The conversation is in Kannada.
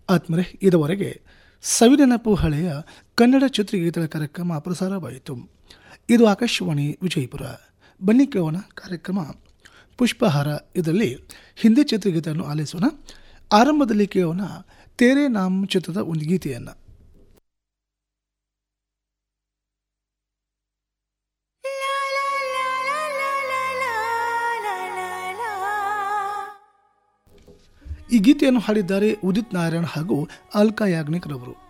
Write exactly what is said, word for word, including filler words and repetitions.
ಆತ್ಮರೆ ಇದುವರೆಗೆ ಸವಿನೆನಪು ಹಳೆಯ ಕನ್ನಡ ಚಿತ್ರಗೀತೆಗಳ ಕಾರ್ಯಕ್ರಮ ಪ್ರಸಾರವಾಯಿತು. ಇದು ಆಕಾಶವಾಣಿ ವಿಜಯಪುರ. ಬನ್ನಿ ಕೇಳೋಣ ಕಾರ್ಯಕ್ರಮ ಪುಷ್ಪಹಾರ. ಇದರಲ್ಲಿ ಹಿಂದಿ ಚಿತ್ರಗೀತೆಯನ್ನು ಆಲಿಸೋಣ. ಆರಂಭದಲ್ಲಿ ಕೇಳೋಣ ತೇರೆ ನಾಮ್ ಚಿತ್ರದ ಒಂದು ಗೀತೆಯನ್ನು. ಈ ಗೀತೆಯನ್ನು ಹಾಡಿದ್ದಾರೆ ಉದಿತ್ ನಾರಾಯಣ್ ಹಾಗೂ ಅಲ್ಕಾ ಯಾಗ್ನಿಕ್ ರವರು.